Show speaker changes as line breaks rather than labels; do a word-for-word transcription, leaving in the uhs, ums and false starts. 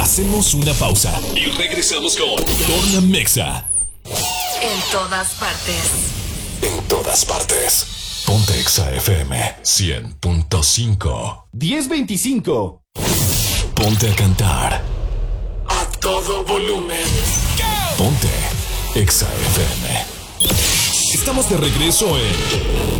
Hacemos una pausa y regresamos con Torna Mexa.
En todas partes.
En todas partes. Ponte Exa F M cien punto cinco.
diez veinticinco.
Ponte a cantar a todo volumen. Ponte Exa F M. Estamos de regreso en